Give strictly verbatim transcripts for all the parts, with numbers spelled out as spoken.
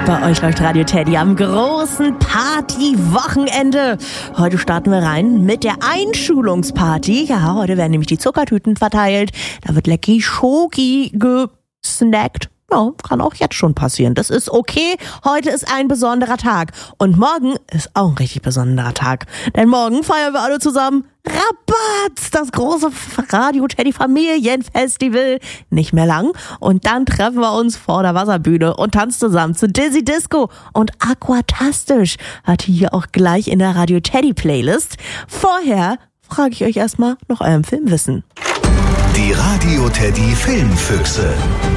Bei euch läuft Radio Teddy am großen Party-Wochenende. Heute starten wir rein mit der Einschulungsparty. Ja, heute werden nämlich die Zuckertüten verteilt. Da wird lecker Schoki gesnackt. Ja, kann auch jetzt schon passieren. Das ist okay. Heute ist ein besonderer Tag. Und morgen ist auch ein richtig besonderer Tag. Denn morgen feiern wir alle zusammen Rabatz, das große Radio Teddy Familienfestival. Nicht mehr lang. Und dann treffen wir uns vor der Wasserbühne und tanzen zusammen zu Dizzy Disco. Und Aquatastisch hat hier auch gleich in der Radio Teddy Playlist. Vorher frage ich euch erstmal nach eurem Filmwissen. Die Radio Teddy Filmfüchse.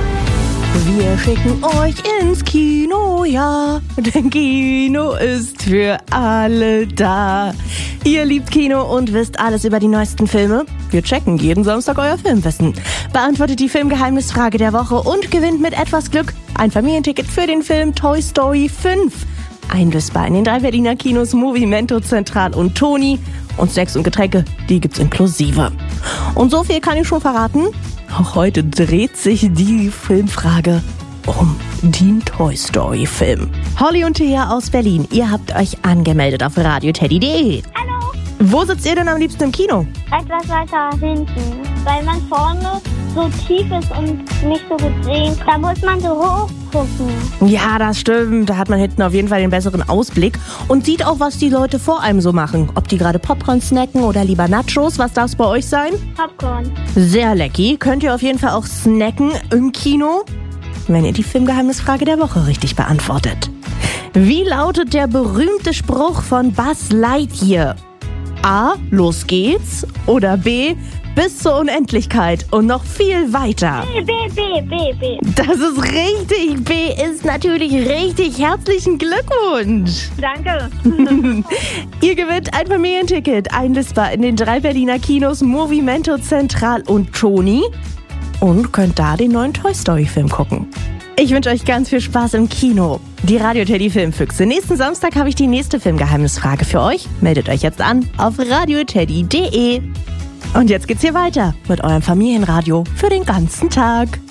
Wir schicken euch ins Kino, ja, denn Kino ist für alle da. Ihr liebt Kino und wisst alles über die neuesten Filme? Wir checken jeden Samstag euer Filmwissen. Beantwortet die Filmgeheimnisfrage der Woche und gewinnt mit etwas Glück ein Familienticket für den Film Toy Story fünf. Einlösbar in den drei Berliner Kinos Movimento, Zentral und Toni. Und Snacks und Getränke, die gibt's inklusive. Und so viel kann ich schon verraten. Auch heute dreht sich die Filmfrage um den Toy Story Film. Holly und Thea aus Berlin, ihr habt euch angemeldet auf radio teddy punkt de. Hallo. Wo sitzt ihr denn am liebsten im Kino? Etwas weiter hinten, weil man vorne so tief ist und nicht so gut sehen kann. Da muss man so hoch gucken. Ja, das stimmt. Da hat man hinten auf jeden Fall den besseren Ausblick und sieht auch, was die Leute vor einem so machen. Ob die gerade Popcorn snacken oder lieber Nachos. Was darf es bei euch sein? Popcorn. Sehr lecky. Könnt ihr auf jeden Fall auch snacken im Kino, wenn ihr die Filmgeheimnisfrage der Woche richtig beantwortet. Wie lautet der berühmte Spruch von Buzz Lightyear? A. Los geht's. Oder B. Bis zur Unendlichkeit und noch viel weiter. B, B, B, B, B. Das ist richtig. B ist natürlich richtig. Herzlichen Glückwunsch. Danke. Ihr gewinnt ein Familienticket, einlistbar in den drei Berliner Kinos Movimento, Zentral und Toni und könnt da den neuen Toy Story Film gucken. Ich wünsche euch ganz viel Spaß im Kino. Die Radio Teddy Filmfüchse. Nächsten Samstag habe ich die nächste Filmgeheimnisfrage für euch. Meldet euch jetzt an auf radio teddy punkt de. Und jetzt geht's hier weiter mit eurem Familienradio für den ganzen Tag.